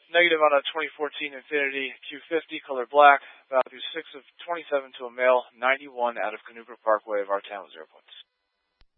Negative on a 2014 Infiniti Q50, color black. Value 6 of 27 to a male. 91 out of Canoobra Parkway of our town with 0 points.